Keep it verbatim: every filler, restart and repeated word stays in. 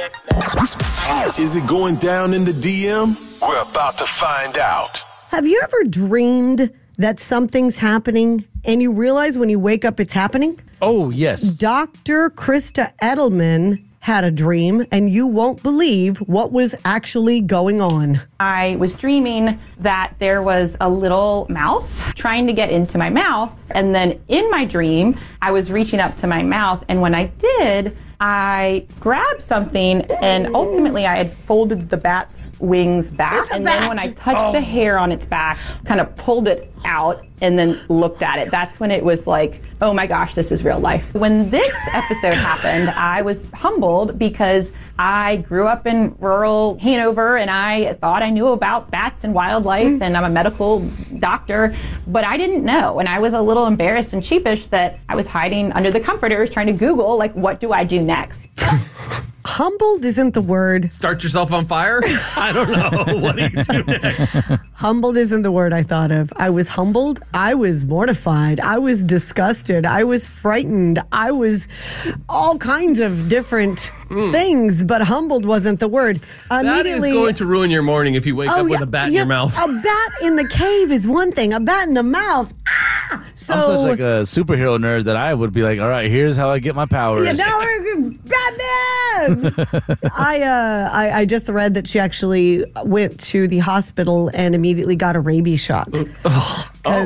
Is it going down in the D M? We're about to find out. Have you ever dreamed that something's happening and you realize when you wake up it's happening? Oh, yes. Doctor Krista Edelman had a dream, and you won't believe what was actually going on. I was dreaming that there was a little mouse trying to get into my mouth, and then in my dream, I was reaching up to my mouth, and when I did, I grabbed something, and ultimately I had folded the bat's wings back, and bat. then when I touched oh. the hair on its back, kind of pulled it out and then looked at it. That's when it was like, oh my gosh, this is real life. When this episode happened, I was humbled because I grew up in rural Hanover and I thought I knew about bats and wildlife mm. and I'm a medical doctor, but I didn't know. And I was a little embarrassed and sheepish that I was hiding under the comforters trying to Google, like, what do I do next? Humbled isn't the word. Start yourself on fire? I don't know. What do you do next? Humbled isn't the word I thought of. I was humbled. I was mortified. I was disgusted. I was frightened. I was all kinds of different mm. things, but humbled wasn't the word. That is going to ruin your morning if you wake oh, up with yeah, a bat in yeah, your mouth. A bat in the cave is one thing. A bat in the mouth. Ah! So, I'm such like a superhero nerd that I would be like, all right, here's how I get my powers. Yeah, now we're Batman! I, uh, I I just read that she actually went to the hospital and immediately got a rabies shot. Oh.